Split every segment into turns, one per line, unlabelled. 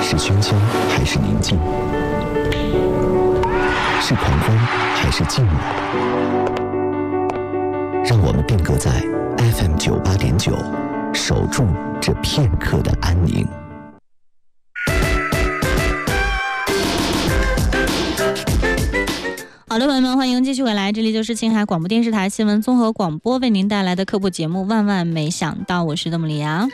是喧嚣还是宁静？是狂欢还是静默？让我们定格在 FM 98.9，守住这片刻的安宁。
好的，朋友们，欢迎继续回来，这里就是青海广播电视台新闻综合广播为您带来的科普节目《万万没想到》，我是邓木里阳。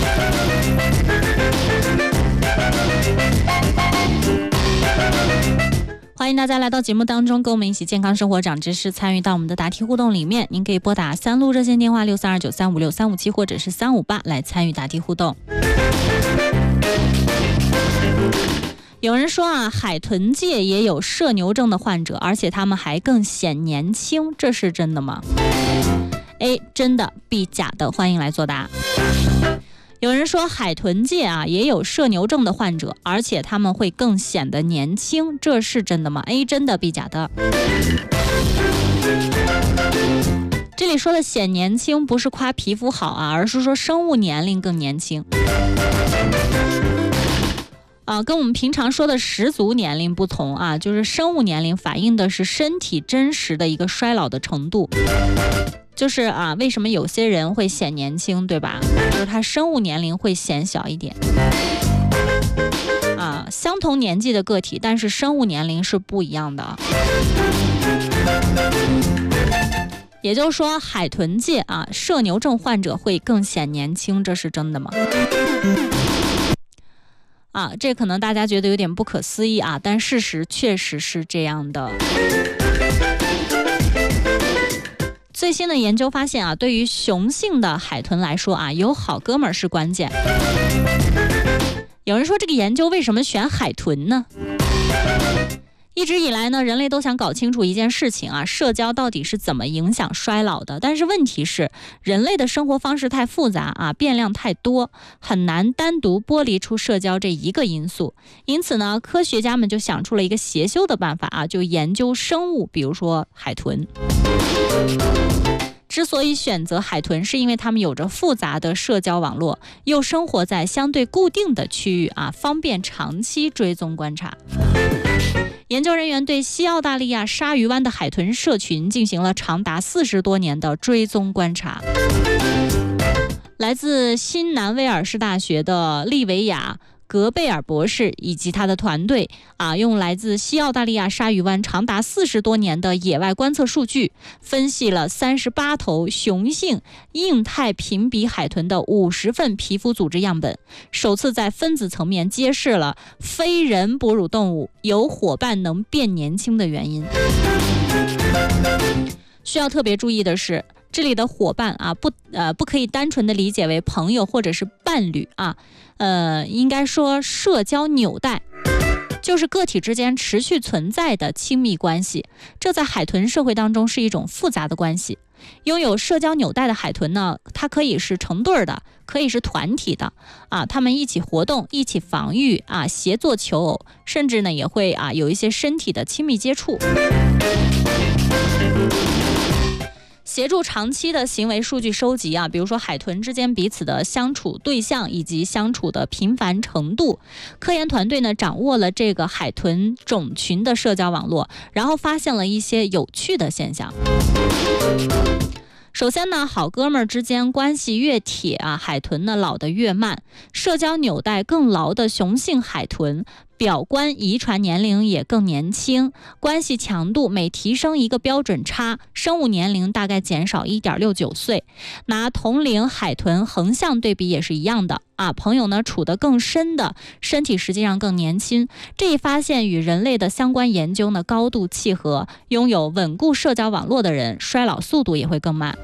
欢迎大家来到节目当中，跟我们一起健康生活长知识，参与到我们的答题互动里面。您可以拨打3路热线电话63293565357或者是358来参与答题互动。有人说啊，海豚界也有社牛症的患者，而且他们还更显年轻，这是真的吗？ A 真的， B 假的，欢迎来作答。有人说海豚界啊也有社牛症的患者，而且他们会更显得年轻，这是真的吗？ A 真的， B 假的。这里说的显年轻不是夸皮肤好啊，而是说生物年龄更年轻。跟我们平常说的十足年龄不同啊，就是生物年龄反映的是身体真实的一个衰老的程度。就是啊，为什么有些人会显年轻，对吧？就是他生物年龄会显小一点。相同年纪的个体，但是生物年龄是不一样的。也就是说，海豚界啊，社牛症患者会更显年轻，这是真的吗？这可能大家觉得有点不可思议啊，但事实确实是这样的。最新的研究发现啊，对于雄性的海豚来说啊，有好哥们儿是关键。有人说这个研究为什么选海豚呢？一直以来呢，人类都想搞清楚一件事情啊，社交到底是怎么影响衰老的。但是问题是，人类的生活方式太复杂啊，变量太多，很难单独剥离出社交这一个因素。因此呢，科学家们就想出了一个邪修的办法啊，就研究生物，比如说海豚。之所以选择海豚，是因为它们有着复杂的社交网络，又生活在相对固定的区域啊，方便长期追踪观察。研究人员对西澳大利亚鲨鱼湾的海豚社群进行了长达40多年的追踪观察。来自新南威尔士大学的利维亚格贝尔博士以及他的团队用来自西澳大利亚鲨鱼湾长达40多年的野外观测数据，分析了38头雄性硬态平鼻海豚的50份皮肤组织样本，首次在分子层面揭示了非人哺乳动物有伙伴能变年轻的原因。需要特别注意的是，这里的伙伴不可以单纯的理解为朋友或者是伴侣应该说社交纽带，就是个体之间持续存在的亲密关系。这在海豚社会当中是一种复杂的关系。拥有社交纽带的海豚呢，它可以是成对的，可以是团体的它们一起活动，一起防御协作求偶，甚至呢也会有一些身体的亲密接触。协助长期的行为数据收集比如说海豚之间彼此的相处对象以及相处的频繁程度。科研团队呢掌握了这个海豚种群的社交网络，然后发现了一些有趣的现象。首先呢，好哥们儿之间关系越铁海豚呢老得越慢。社交纽带更牢的雄性海豚，表观遗传年龄也更年轻，关系强度每提升一个标准差，生物年龄大概减少 1.69 岁。拿同龄海豚横向对比也是一样的朋友呢处得更深的身体实际上更年轻。这一发现与人类的相关研究呢高度契合，拥有稳固社交网络的人衰老速度也会更慢。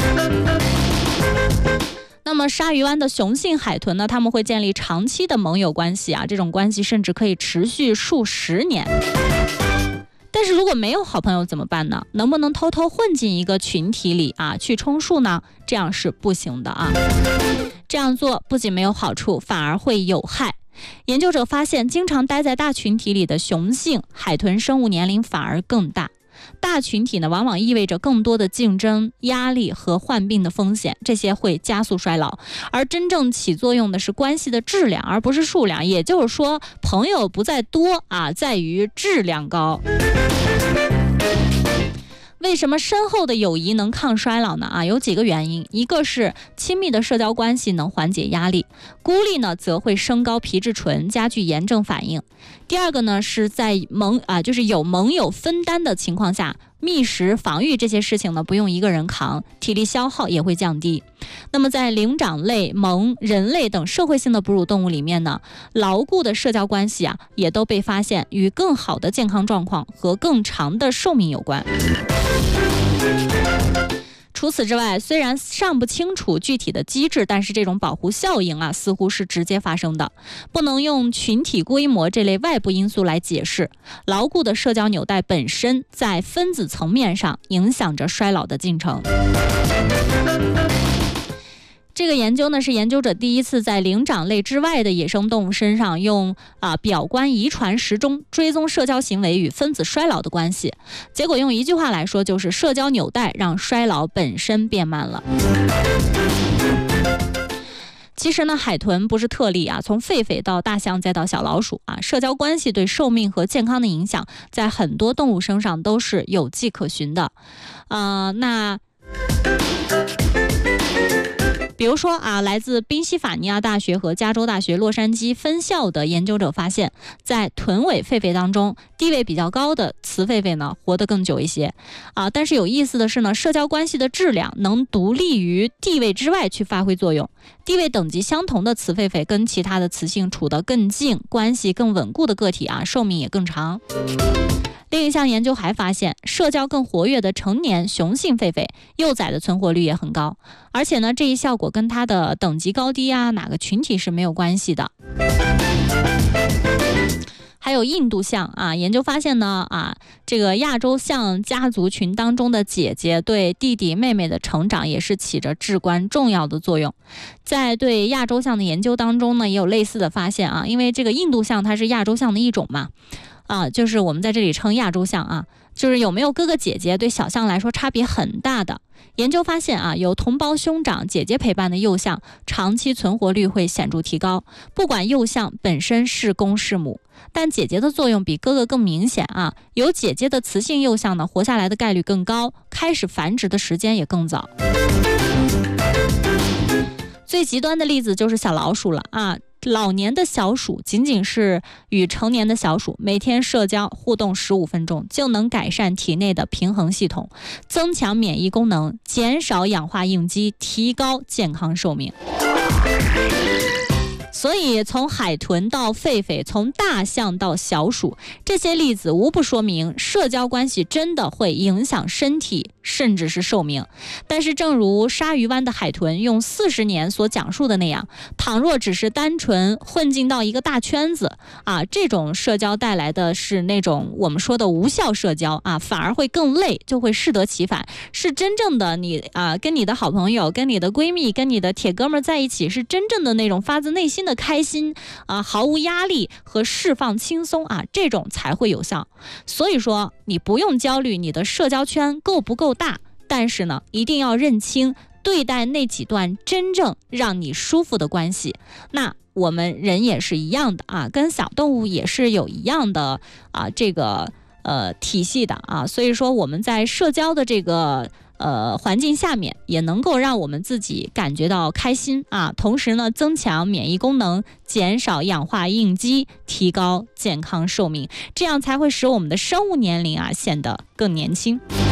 那么鲨鱼湾的雄性海豚呢，他们会建立长期的盟友关系这种关系甚至可以持续数十年。但是如果没有好朋友怎么办呢？能不能偷偷混进一个群体里去充数呢？这样是不行的这样做不仅没有好处，反而会有害。研究者发现，经常待在大群体里的雄性海豚生物年龄反而更大。 大群体呢往往意味着更多的竞争、压力和患病的风险，这些会加速衰老。而真正起作用的是关系的质量，而不是数量。也就是说，朋友不在多啊，在于质量高。为什么深厚的友谊能抗衰老呢？有几个原因，一个是亲密的社交关系能缓解压力，孤立呢则会升高皮质醇，加剧炎症反应。第二个呢是在有盟友分担的情况下，觅食、防御这些事情呢不用一个人扛，体力消耗也会降低。那么在灵长类、獴、人类等社会性的哺乳动物里面呢，牢固的社交关系也都被发现与更好的健康状况和更长的寿命有关。除此之外，虽然尚不清楚具体的机制，但是这种保护效应似乎是直接发生的，不能用群体规模这类外部因素来解释。牢固的社交纽带本身在分子层面上影响着衰老的进程。这个研究呢，是研究者第一次在灵长类之外的野生动物身上用表观遗传时钟追踪社交行为与分子衰老的关系。结果用一句话来说，就是社交纽带让衰老本身变慢了。其实呢，海豚不是特例从狒狒到大象再到小老鼠社交关系对寿命和健康的影响，在很多动物身上都是有迹可循的。比如说来自宾夕法尼亚大学和加州大学洛杉矶分校的研究者发现，在臀尾狒狒当中，地位比较高的雌狒狒呢活得更久一些但是有意思的是呢，社交关系的质量能独立于地位之外去发挥作用。地位等级相同的雌狒狒跟其他的雌性处得更近、关系更稳固的个体寿命也更长。另一项研究还发现，社交更活跃的成年雄性狒狒幼崽的存活率也很高，而且呢，这一效果跟它的等级高低哪个群体是没有关系的。还有印度象研究发现呢这个亚洲象家族群当中的姐姐对弟弟妹妹的成长也是起着至关重要的作用。在对亚洲象的研究当中呢，也有类似的发现因为这个印度象它是亚洲象的一种嘛就是我们在这里称亚洲象就是有没有哥哥姐姐对小象来说差别很大的。研究发现有同胞兄长姐姐陪伴的幼象，长期存活率会显著提高。不管幼象本身是公是母，但姐姐的作用比哥哥更明显有姐姐的雌性幼象呢，活下来的概率更高，开始繁殖的时间也更早。最极端的例子就是小老鼠了老年的小鼠仅仅是与成年的小鼠每天社交互动15分钟，就能改善体内的平衡系统，增强免疫功能，减少氧化应激，提高健康寿命。所以从海豚到狒狒，从大象到小鼠，这些例子无不说明社交关系真的会影响身体甚至是寿命。但是正如鲨鱼湾的海豚用40年所讲述的那样，倘若只是单纯混进到一个大圈子这种社交带来的是那种我们说的无效社交反而会更累，就会适得其反。是真正的你跟你的好朋友、跟你的闺蜜、跟你的铁哥们在一起，是真正的那种发自内心的开心毫无压力和释放轻松这种才会有效。所以说你不用焦虑你的社交圈够不够大，但是呢一定要认清对待那几段真正让你舒服的关系。那我们人也是一样的跟小动物也是有一样的这个体系的所以说我们在社交的这个环境下面也能够让我们自己感觉到开心同时呢增强免疫功能，减少氧化应激，提高健康寿命，这样才会使我们的生物年龄显得更年轻。